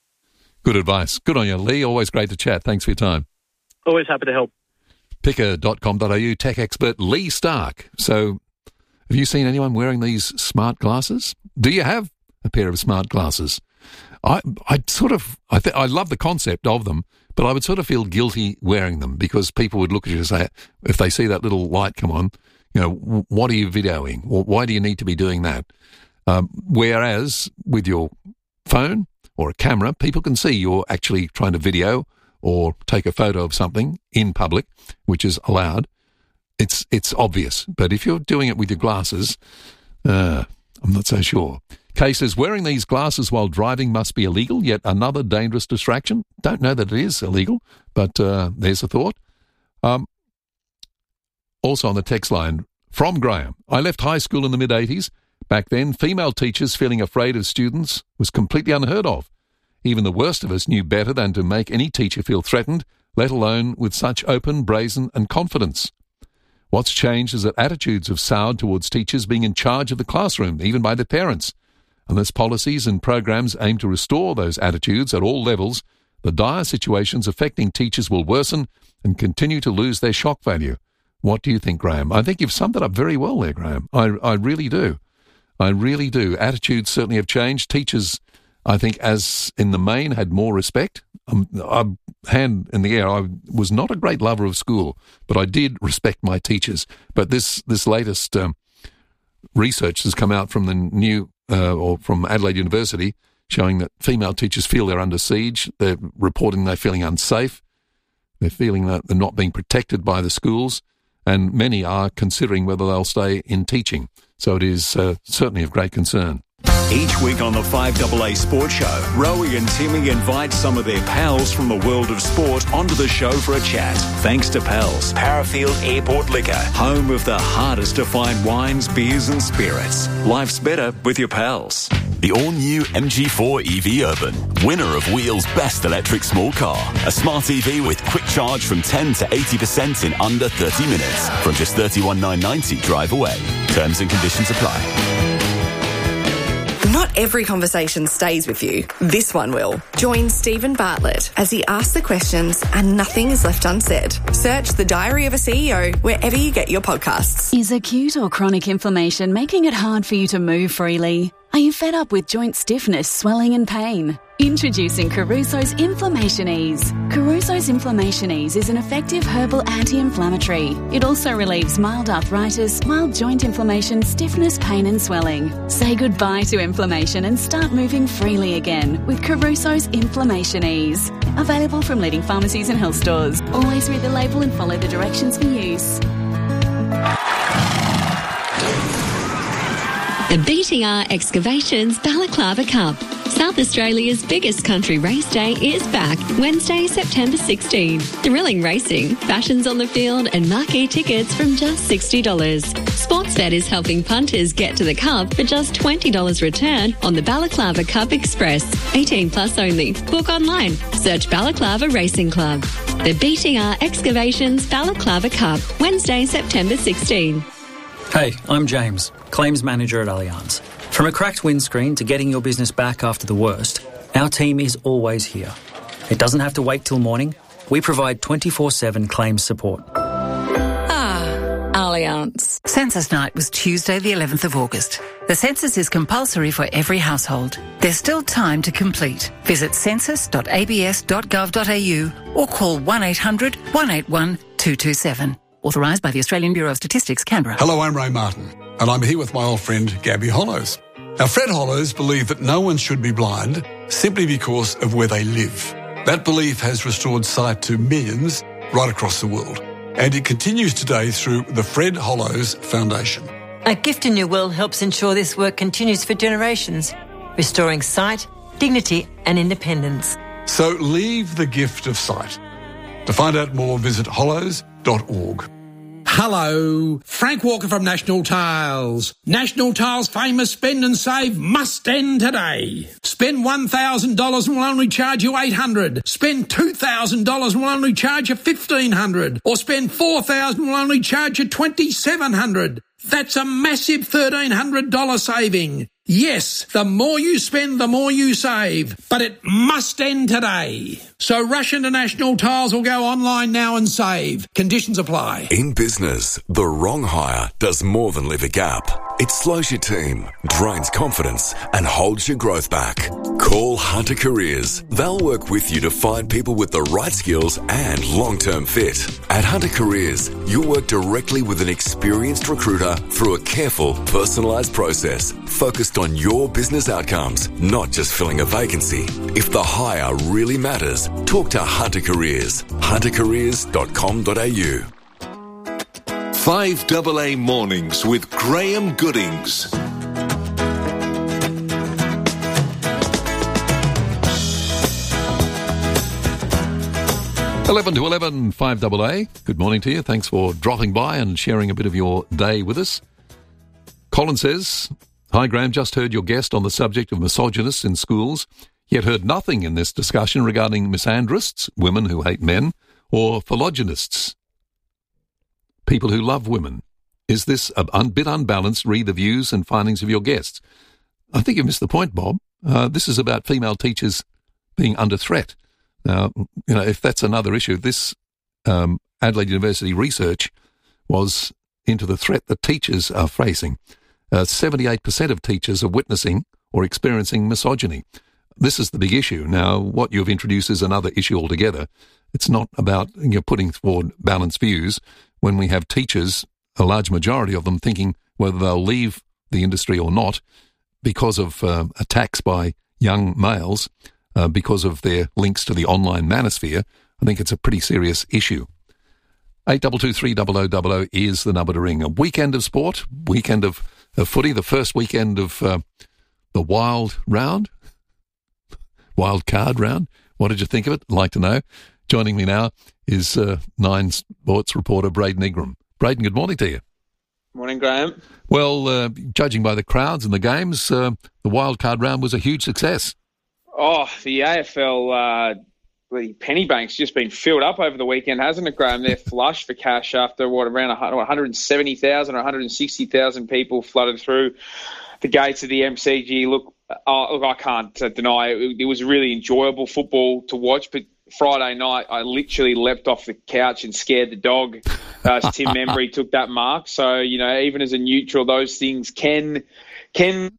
Good advice. Good on you, Lee. Always great to chat. Thanks for your time. Always happy to help. picker dot com dot a u tech expert Lee Stark. So, have you seen anyone wearing these smart glasses? Do you have a pair of smart glasses? I I sort of I th- I love the concept of them, but I would sort of feel guilty wearing them, because people would look at you and say, if they see that little light come on, you know, what are you videoing? Why do you need to be doing that? Um, whereas with your phone or a camera, people can see you're actually trying to video or take a photo of something in public, which is allowed. It's it's obvious. But if you're doing it with your glasses, uh, I'm not so sure. Kay says, wearing these glasses while driving must be illegal, yet another dangerous distraction. Don't know that it is illegal, but uh, there's a thought. Um, also on the text line, from Graham, I left high school in the mid-eighties. Back then, female teachers feeling afraid of students was completely unheard of. Even the worst of us knew better than to make any teacher feel threatened, let alone with such open, brazen and confidence. What's changed is that attitudes have soured towards teachers being in charge of the classroom, even by their parents. Unless policies and programs aim to restore those attitudes at all levels, the dire situations affecting teachers will worsen and continue to lose their shock value. What do you think, Graham? I think you've summed it up very well there, Graham. I, I really do. I really do. Attitudes certainly have changed. Teachers, I think, as in the main, had more respect. Um, I'm hand in the air. I was not a great lover of school, but I did respect my teachers. But this this latest um, research has come out from the new uh, or from Adelaide University, showing that female teachers feel they're under siege. They're reporting they're feeling unsafe. They're feeling that they're not being protected by the schools, and many are considering whether they'll stay in teaching. So it is uh, certainly of great concern. Each week on the five A A Sports Show, Rowie and Timmy invite some of their pals from the world of sport onto the show for a chat. Thanks to Pals, Parafield Airport Liquor, home of the hardest to find wines, beers and spirits. Life's better with your pals. The all-new M G four E V Urban, winner of Wheel's Best Electric Small Car. A smart E V with quick charge from ten to eighty percent in under thirty minutes. From just thirty-one thousand nine hundred ninety drive away. Terms and conditions apply. Not every conversation stays with you. This one will. Join Stephen Bartlett as he asks the questions and nothing is left unsaid. Search The Diary of a C E O wherever you get your podcasts. Is acute or chronic inflammation making it hard for you to move freely? Are you fed up with joint stiffness, swelling and pain? Introducing Caruso's Inflammation Ease. Caruso's Inflammation Ease is an effective herbal anti-inflammatory. It also relieves mild arthritis, mild joint inflammation, stiffness, pain and swelling. Say goodbye to inflammation and start moving freely again with Caruso's Inflammation Ease. Available from leading pharmacies and health stores. Always read the label and follow the directions for use. The B T R Excavations Balaclava Cup. South Australia's biggest country race day is back Wednesday, September sixteenth. Thrilling racing, fashions on the field and marquee tickets from just sixty dollars. Sportsbet is helping punters get to the Cup for just twenty dollars return on the Balaclava Cup Express. eighteen plus only. Book online. Search Balaclava Racing Club. The B T R Excavations Balaclava Cup, Wednesday, September sixteenth. Hey, I'm James, Claims Manager at Allianz. From a cracked windscreen to getting your business back after the worst, our team is always here. It doesn't have to wait till morning. We provide twenty-four seven claims support. Ah, Allianz. Census night was Tuesday the eleventh of August. The census is compulsory for every household. There's still time to complete. Visit census dot a b s dot gov dot a u or call one eight hundred one eight one two two seven. Authorised by the Australian Bureau of Statistics, Canberra. Hello, I'm Ray Martin, and I'm here with my old friend Gabby Hollows. Now, Fred Hollows believed that no one should be blind simply because of where they live. That belief has restored sight to millions right across the world, and it continues today through the Fred Hollows Foundation. A Gift in Your Will helps ensure this work continues for generations, restoring sight, dignity and independence. So leave the gift of sight. To find out more, visit hollows dot org. Hello, Frank Walker from National Tiles. National Tiles' famous spend and save must end today. Spend one thousand dollars and we'll only charge you eight hundred dollars. Spend two thousand dollars and we'll only charge you fifteen hundred dollars. Or spend four thousand dollars and we'll only charge you twenty-seven hundred dollars. That's a massive thirteen hundred dollars saving. Yes, the more you spend, the more you save. But it must end today. So rush into National Tiles or go online now and save. Conditions apply. In business, the wrong hire does more than leave a gap. It slows your team, drains confidence, and holds your growth back. Call Hunter Careers. They'll work with you to find people with the right skills and long-term fit. At Hunter Careers, you'll work directly with an experienced recruiter through a careful, personalised process focused on your business outcomes, not just filling a vacancy. If the hire really matters, talk to Hunter Careers. hunter careers dot com dot a u. five A A Mornings with Graham Goodings. eleven to eleven, five A A. Good morning to you. Thanks for dropping by and sharing a bit of your day with us. Colin says, "Hi Graham, just heard your guest on the subject of misogynists in schools, yet heard nothing in this discussion regarding misandrists, women who hate men, or phylogenists, people who love women. Is this a un- bit unbalanced? Read the views and findings of your guests." I think you missed the point, Bob. Uh, this is about female teachers being under threat. Now, you know, if that's another issue, this um, Adelaide University research was into the threat that teachers are facing. Uh, seventy-eight percent of teachers are witnessing or experiencing misogyny. This is the big issue. Now, what you've introduced is another issue altogether. It's not about, you know, putting forward balanced views when we have teachers, a large majority of them, thinking whether they'll leave the industry or not because of uh, attacks by young males, uh, because of their links to the online manosphere. I think it's a pretty serious issue. eight two two three zero zero zero zero is the number to ring. A weekend of sport, weekend of, of footy, the first weekend of uh, the wild round, wild card round. What did you think of it? I'd like to know. Joining me now is uh, Nine Sports reporter Braden Ingram. Braden, good morning to you. Morning, Graham. Well, uh, judging by the crowds and the games, uh, the wild card round was a huge success. Oh, the A F L, uh, the penny bank's just been filled up over the weekend, hasn't it, Graham? They're flush for cash after, what, around one hundred seventy thousand or one hundred sixty thousand people flooded through the gates of the M C G. Look, uh, look I can't uh, deny it. It was really enjoyable football to watch, but Friday night, I literally leapt off the couch and scared the dog as Tim Membry took that mark. So, you know, even as a neutral, those things can... can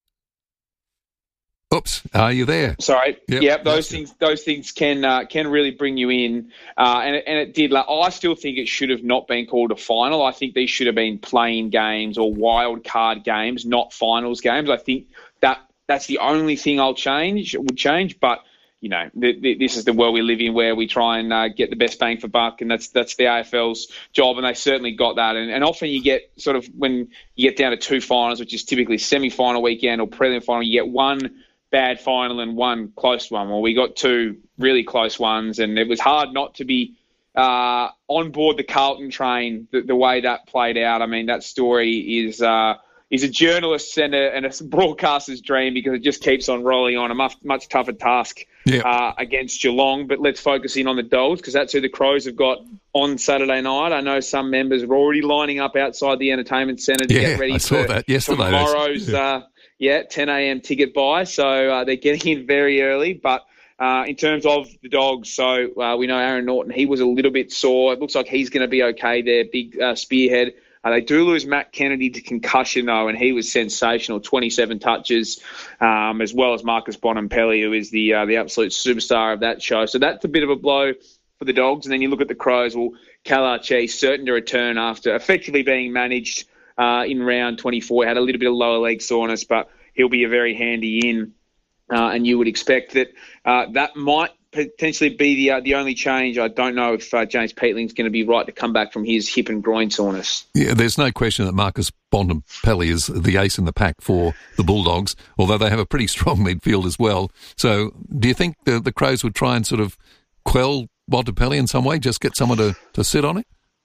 Oops, are you there? Sorry. Yep, yep those things good. those things can uh, can really bring you in. Uh, and, it, and it did. Like, I still think it should have not been called a final. I think these should have been playing games or wild card games, not finals games. I think that that's the only thing I'll change, would change. But, you know, th- th- this is the world we live in where we try and uh, get the best bang for buck, and that's that's the A F L's job, and they certainly got that. And, and often you get sort of, when you get down to two finals, which is typically semi-final weekend or prelim final, you get one bad final and one close one. Well, we got two really close ones, and it was hard not to be uh, on board the Carlton train the, the way that played out. I mean, that story is uh, is a journalist's and a, and a broadcaster's dream, because it just keeps on rolling on. A much, much tougher task yeah. uh, against Geelong. But let's focus in on the Dogs, because that's who the Crows have got on Saturday night. I know some members are already lining up outside the entertainment centre to yeah, get ready I saw for that yesterday. tomorrow's yeah. Uh, yeah, ten a.m. ticket buy. So uh, they're getting in very early. But uh, in terms of the Dogs, so uh, we know Aaron Norton, he was a little bit sore. It looks like he's going to be okay there, big uh, spearhead. Uh, they do lose Matt Kennedy to concussion, though, and he was sensational, twenty-seven touches, um, as well as Marcus Bontempelli, who is the uh, the absolute superstar of that show. So that's a bit of a blow for the Dogs. And then you look at the Crows. Well, Cal Archie certain to return after effectively being managed uh, in round twenty-four. Had a little bit of lower leg soreness, but he'll be a very handy in. Uh, and you would expect that uh, that might potentially be the uh, the only change. I don't know if uh, James Peatling's going to be right to come back from his hip and groin soreness. Yeah, there's no question that Marcus Bontempelli is the ace in the pack for the Bulldogs, although they have a pretty strong midfield as well. So do you think the, the Crows would try and sort of quell Bontempelli in some way, just get someone to, to sit on it?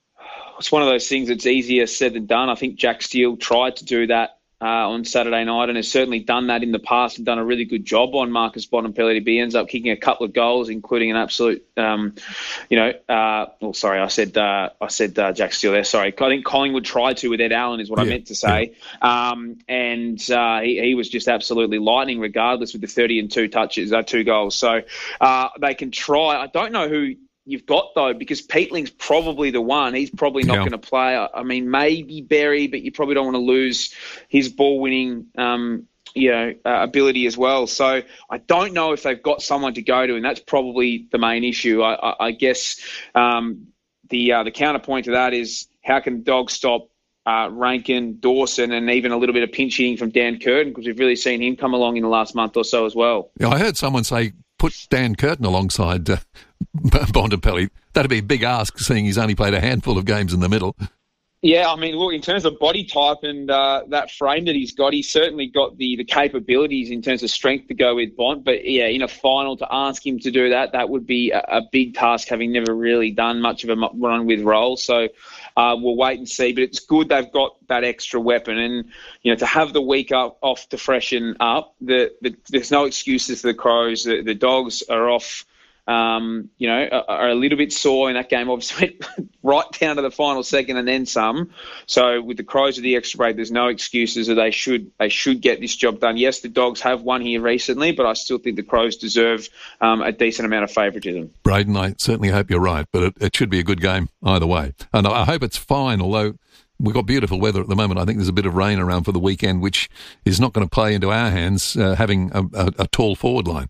It's one of those things that's easier said than done. I think Jack Steele tried to do that Uh, on Saturday night, and has certainly done that in the past and done a really good job on Marcus Bontempelli. He ends up kicking a couple of goals, including an absolute, um, you know, uh, oh, sorry, I said uh, I said uh, Jack Steele there. Sorry, I think Collingwood tried to with Ed Allen is what yeah, I meant to say, yeah. um, and uh, he, he was just absolutely lightning, regardless, with the thirty and two touches, uh, two goals. So uh, they can try. I don't know who you've got, though, because Peatling's probably the one. He's probably not yeah. going to play. I mean, maybe Berry, but you probably don't want to lose his ball-winning um, you know, uh, ability as well. So I don't know if they've got someone to go to, and that's probably the main issue. I, I, I guess um, the uh, the counterpoint to that is, how can the Dogs stop uh, Rankin, Dawson, and even a little bit of pinch hitting from Dan Curtin, because we've really seen him come along in the last month or so as well. Yeah, I heard someone say, put Dan Curtin alongside uh, Bontempelli. That'd be a big ask, seeing he's only played a handful of games in the middle. Yeah, I mean, look, in terms of body type and uh, that frame that he's got, he's certainly got the, the capabilities in terms of strength to go with Bont. But, yeah, in a final, to ask him to do that, that would be a, a big task, having never really done much of a run with roll. So uh, we'll wait and see. But it's good they've got that extra weapon. And, you know, to have the week up, off to freshen up, the, the, there's no excuses for the Crows. The, the Dogs are off. Um, you know, are, are a little bit sore in that game. Obviously, went right down to the final second and then some. So with the Crows with the extra break, there's no excuses that they should they should get this job done. Yes, the Dogs have won here recently, but I still think the Crows deserve um, a decent amount of favouritism. Braden, I certainly hope you're right, but it, it should be a good game either way. And I hope it's fine, although we've got beautiful weather at the moment. I think there's a bit of rain around for the weekend, which is not going to play into our hands, uh, having a, a, a tall forward line.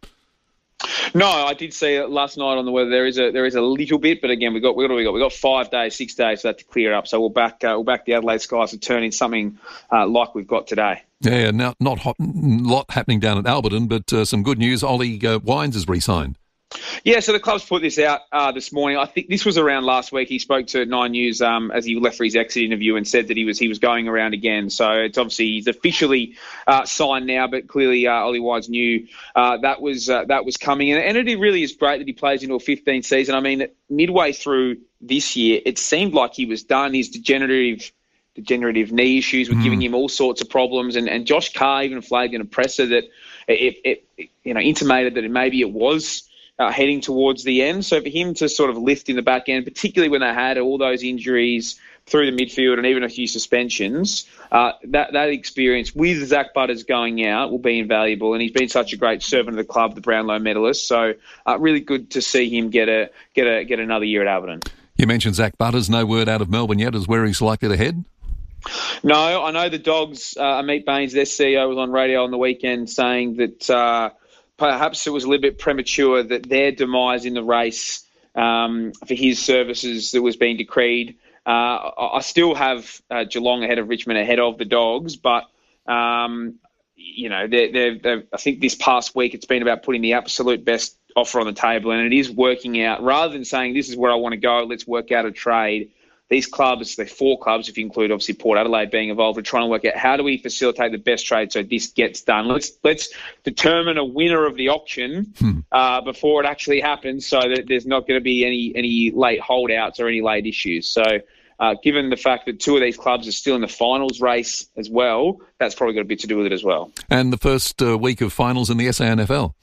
No, I did see it last night on the weather. There is a there is a little bit, but again, we got we got we got we got five days, six days for that to clear up. So we'll back uh, we'll back the Adelaide Skies to turn in something uh, like we've got today. Yeah, now not hot, lot happening down at Alberton, but uh, some good news. Ollie uh, Wines has re-signed. Yeah, so the club's put this out uh, this morning. I think this was around last week. He spoke to Nine News um, as he left for his exit interview and said that he was he was going around again. So it's obviously he's officially uh, signed now, but clearly uh, Ollie Wines knew uh, that was uh, that was coming. And, and it really is great that he plays into a fifteenth season. I mean, midway through this year, it seemed like he was done. His degenerative degenerative knee issues were mm. giving him all sorts of problems. And, and Josh Carr even flagged in a presser that it, it, it you know intimated that maybe it was Uh, heading towards the end. So for him to sort of lift in the back end, particularly when they had all those injuries through the midfield and even a few suspensions, uh, that, that experience with Zach Butters going out will be invaluable. And he's been such a great servant of the club, the Brownlow medalist. So uh, really good to see him get a get a get another year at Alberton. You mentioned Zach Butters. No word out of Melbourne yet as where he's likely to head? No, I know the Dogs, uh, Amit Baines, their C E O, was on radio on the weekend saying that uh, perhaps it was a little bit premature that their demise in the race um, for his services that was being decreed. Uh, I still have uh, Geelong ahead of Richmond, ahead of the Dogs, but um, you know, they're, they're, they're, I think this past week it's been about putting the absolute best offer on the table, and it is working out. Rather than saying this is where I want to go, let's work out a trade, these clubs, the four clubs, if you include obviously Port Adelaide being involved, are trying to work out how do we facilitate the best trade so this gets done. Let's let's determine a winner of the auction hmm. uh, before it actually happens, so that there's not going to be any any late holdouts or any late issues. So. Uh, given the fact that two of these clubs are still in the finals race as well, that's probably got a bit to do with it as well. And the first uh, week of finals in the S A N F L.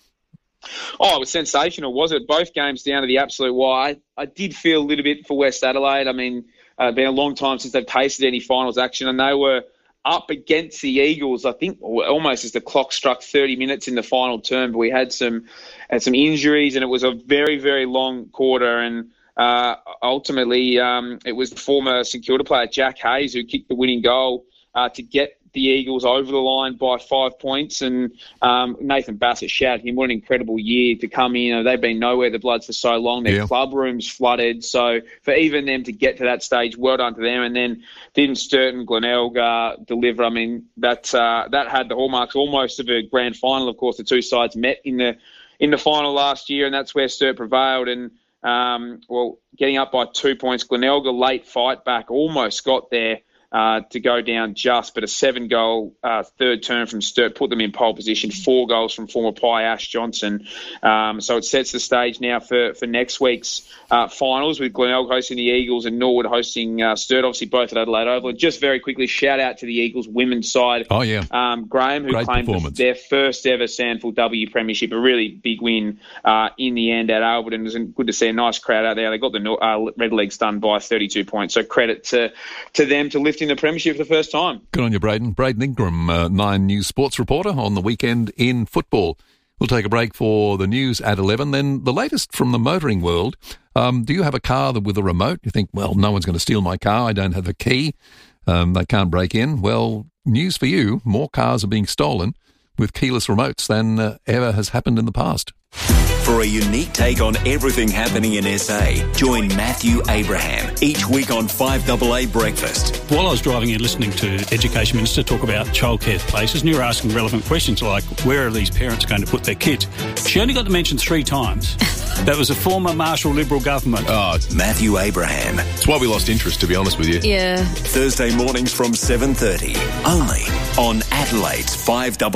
Oh, it was sensational, was it? Both games down to the absolute wire. I, I did feel a little bit for West Adelaide. I mean, uh, it's been a long time since they've tasted any finals action, and they were up against the Eagles, I think, almost as the clock struck thirty minutes in the final term. But we had some, had some injuries, and it was a very, very long quarter, and Uh, ultimately, um, it was the former St Kilda player, Jack Hayes, who kicked the winning goal uh, to get the Eagles over the line by five points. And um, Nathan Bassett shouted him, what an incredible year to come in. You know, they've been nowhere the Bloods for so long. Their yeah. club rooms flooded. So for even them to get to that stage, well done to them. And then didn't Sturton Glenelg uh, deliver? I mean, that uh, that had the hallmarks almost of a grand final. Of course, the two sides met in the in the final last year, and that's where Sturt prevailed. And Um, well, getting up by two points, Glenelg, a late fight back, almost got there uh, to go down just, but a seven-goal uh, third turn from Sturt put them in pole position, four goals from former Pie Ash Johnson. Um, so it sets the stage now for, for next week's uh, finals, with Glenelg hosting the Eagles and Norwood hosting uh, Sturt, obviously both at Adelaide Oval. And just very quickly, shout out to the Eagles women's side. Oh, yeah. Um, Graham, who Great claimed their first ever Sandful W Premiership, a really big win uh, in the end at Albert, and it was good to see a nice crowd out there. They got the uh, Red Leagues done by thirty-two points. So credit to, to them to lifting the Premiership for the first time. Good on you, Braden. Braden Ingram, uh, Nine News sports reporter on the weekend in football. We'll take a break for the news at eleven. Then the latest from the motoring world. Um, do you have a car that with a remote? You think, well, no one's going to steal my car. I don't have a key. Um, they can't break in. Well, news for you. More cars are being stolen with keyless remotes than uh, ever has happened in the past. For a unique take on everything happening in S A, join Matthew Abraham each week on five A A Breakfast. While I was driving here listening to Education Minister talk about childcare places, and you were asking relevant questions like, where are these parents going to put their kids? She only got to mention three times. That was a former Marshall Liberal government. Oh, Matthew Abraham. That's why we lost interest, to be honest with you. Yeah. Thursday mornings from seven thirty, only on Adelaide's five A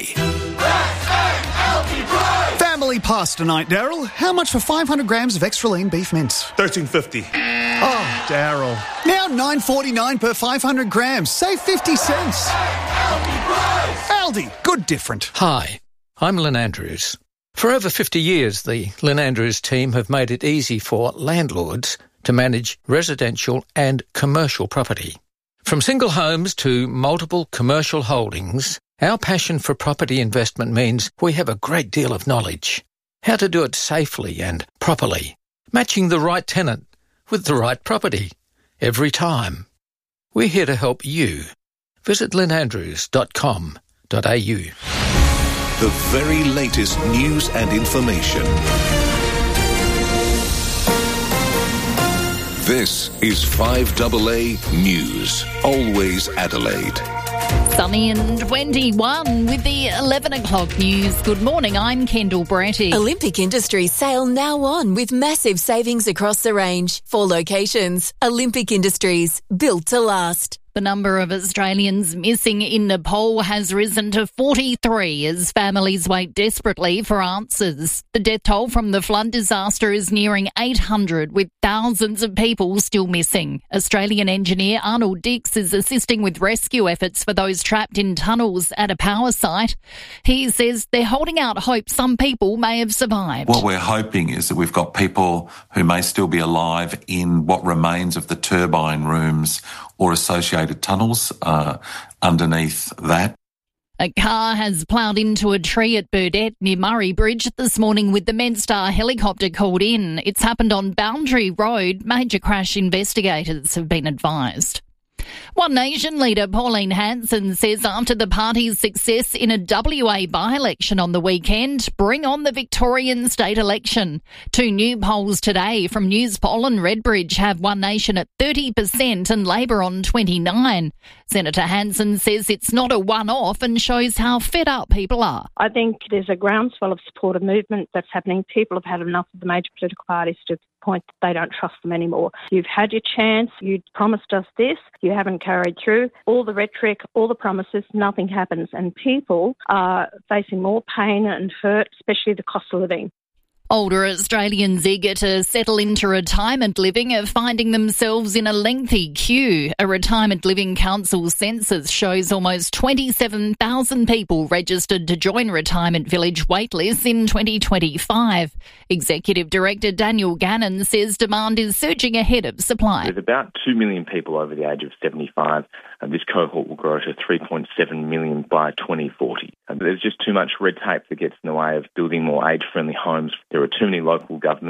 A. Family pasta night, Daryl. How much for five hundred grams of extra lean beef mince? thirteen fifty. Oh, Daryl. Now nine forty-nine per five hundred grams. Save fifty cents. Aldi, good different. Hi, I'm Lynn Andrews. For over fifty years, the Lynn Andrews team have made it easy for landlords to manage residential and commercial property. From single homes to multiple commercial holdings, our passion for property investment means we have a great deal of knowledge. How to do it safely and properly, matching the right tenant with the right property every time. We're here to help you. Visit lynn andrews dot com dot a u. The very latest news and information. This is five A A News. Always Adelaide. Sunny and twenty-one with the eleven o'clock news. Good morning, I'm Kendall Bratty. Olympic Industries sale now on with massive savings across the range. Four locations. Olympic Industries, built to last. The number of Australians missing in Nepal has risen to forty-three as families wait desperately for answers. The death toll from the flood disaster is nearing eight hundred, with thousands of people still missing. Australian engineer Arnold Dix is assisting with rescue efforts for those trapped in tunnels at a power site. He says they're holding out hope some people may have survived. What we're hoping is that we've got people who may still be alive in what remains of the turbine rooms or associated tunnels uh, underneath that. A car has ploughed into a tree at Burdett near Murray Bridge this morning with the MedStar helicopter called in. It's happened on Boundary Road. Major crash investigators have been advised. One Nation leader Pauline Hanson says after the party's success in a W A by-election on the weekend, bring on the Victorian state election. Two new polls today from Newspoll and Redbridge have One Nation at thirty percent and Labor on twenty-nine. Senator Hanson says it's not a one-off and shows how fed up people are. I think there's a groundswell of supportive movement that's happening. People have had enough of the major political parties to point that they don't trust them anymore. You've had your chance. You promised us this. You haven't carried through. All the rhetoric, all the promises, nothing happens. And people are facing more pain and hurt, especially the cost of living. Older Australians eager to settle into retirement living are finding themselves in a lengthy queue. A retirement living council census shows almost twenty-seven thousand people registered to join retirement village waitlists in twenty twenty-five. Executive Director Daniel Gannon says demand is surging ahead of supply. With about two million people over the age of seventy-five, and this cohort will grow to three point seven million by twenty forty. And there's just too much red tape that gets in the way of building more age-friendly homes. There are too many local governments